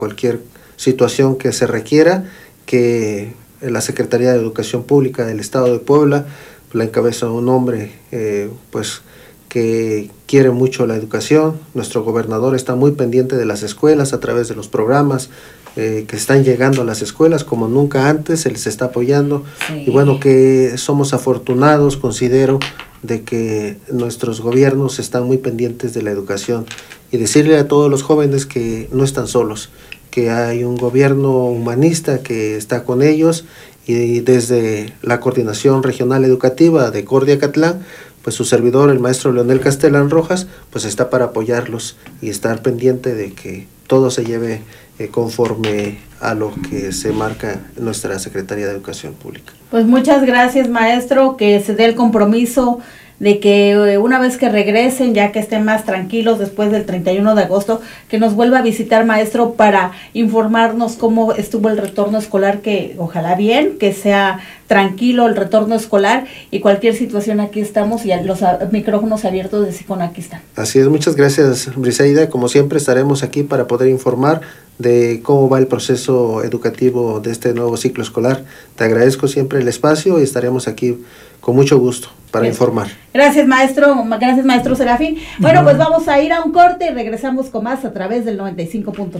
cualquier situación que se requiera, que la Secretaría de Educación Pública del Estado de Puebla la encabeza un hombre pues que quiere mucho la educación. Nuestro gobernador está muy pendiente de las escuelas a través de los programas que están llegando a las escuelas como nunca antes, se les está apoyando. Sí. Y bueno, que somos afortunados, considero, de que nuestros gobiernos están muy pendientes de la educación, y decirle a todos los jóvenes que no están solos, que hay un gobierno humanista que está con ellos, y desde la Coordinación Regional Educativa de Cordia Acatlán, pues su servidor, el maestro Leonel Castellán Rojas, pues está para apoyarlos y estar pendiente de que todo se lleve conforme a lo que se marca en nuestra Secretaría de Educación Pública. Pues muchas gracias, maestro, que se dé el compromiso de que una vez que regresen, ya que estén más tranquilos después del 31 de agosto, que nos vuelva a visitar, maestro, para informarnos cómo estuvo el retorno escolar, que ojalá bien, que sea tranquilo el retorno escolar, y cualquier situación aquí estamos, y los micrófonos abiertos de SICON aquí están. Así es, muchas gracias, Briseida. Como siempre estaremos aquí para poder informar de cómo va el proceso educativo de este nuevo ciclo escolar. Te agradezco siempre el espacio y estaremos aquí con mucho gusto para informar. Gracias, maestro Serafín. Bueno, pues vamos a ir a un corte y regresamos con más a través del 95.3.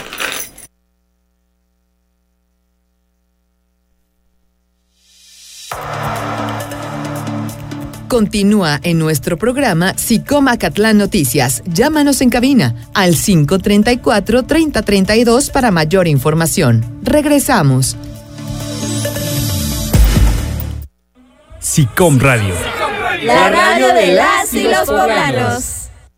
Continúa en nuestro programa SICOM Acatlán Noticias. Llámanos en cabina al 534-3032 para mayor información. Regresamos. SICOM Radio. La radio de las y los poblanos.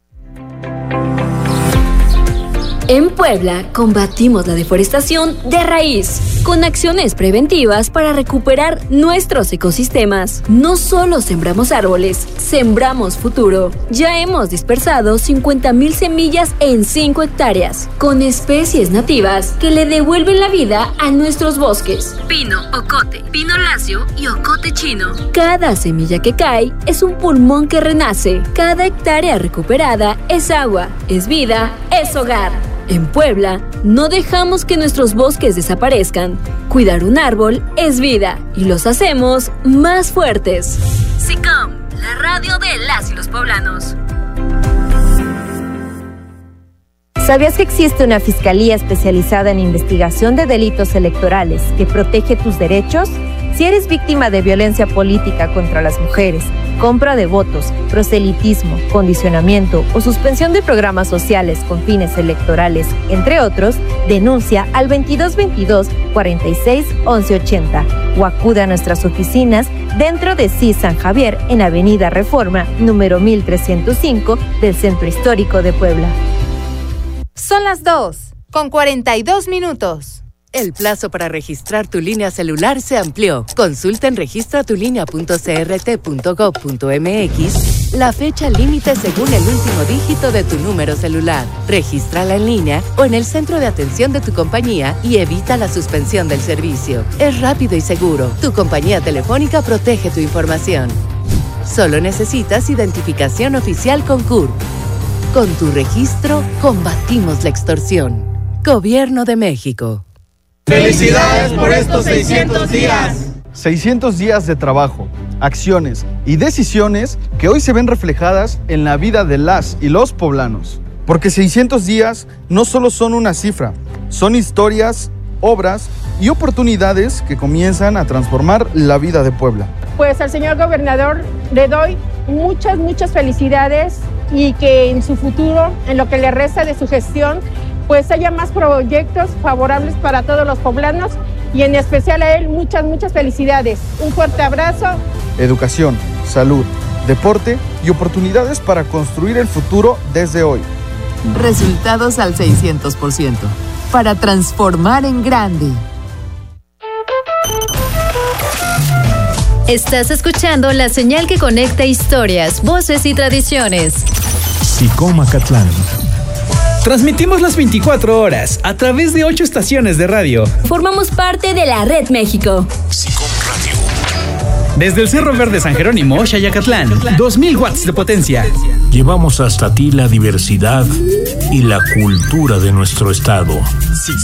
En Puebla combatimos la deforestación de raíz con acciones preventivas para recuperar nuestros ecosistemas. No solo sembramos árboles, sembramos futuro. Ya hemos dispersado 50,000 semillas en 5 hectáreas, con especies nativas que le devuelven la vida a nuestros bosques. Pino, ocote, pino lacio y ocote chino. Cada semilla que cae es un pulmón que renace. Cada hectárea recuperada es agua, es vida, es hogar. En Puebla, no dejamos que nuestros bosques desaparezcan. Cuidar un árbol es vida y los hacemos más fuertes. SICOM, la radio de las y los poblanos. ¿Sabías que existe una fiscalía especializada en investigación de delitos electorales que protege tus derechos? Si eres víctima de violencia política contra las mujeres, compra de votos, proselitismo, condicionamiento o suspensión de programas sociales con fines electorales, entre otros, denuncia al 2222 46 11 80 o acude a nuestras oficinas dentro de CIS San Javier en Avenida Reforma, número 1305 del Centro Histórico de Puebla. Son las 2:42. El plazo para registrar tu línea celular se amplió. Consulta en registratulinea.crt.gov.mx la fecha límite según el último dígito de tu número celular. Regístrala en línea o en el centro de atención de tu compañía y evita la suspensión del servicio. Es rápido y seguro. Tu compañía telefónica protege tu información. Solo necesitas identificación oficial con CURP. Con tu registro, combatimos la extorsión. Gobierno de México. ¡Felicidades por estos 600 días! 600 días de trabajo, acciones y decisiones que hoy se ven reflejadas en la vida de las y los poblanos. Porque 600 días no solo son una cifra, son historias, obras y oportunidades que comienzan a transformar la vida de Puebla. Pues al señor gobernador le doy muchas felicidades, y que en su futuro, en lo que le resta de su gestión, pues haya más proyectos favorables para todos los poblanos, y en especial a él muchas felicidades. Un fuerte abrazo. Educación, salud, deporte y oportunidades para construir el futuro desde hoy. Resultados al 600%. Para transformar en grande. Estás escuchando la señal que conecta historias, voces y tradiciones. SICOM Acatlán. Transmitimos las 24 horas a través de 8 estaciones de radio. Formamos parte de la Red México. SICOM Radio. Desde el Cerro Verde San Jerónimo, Xayacatlán, 2000 watts de potencia. Llevamos hasta ti la diversidad y la cultura de nuestro estado.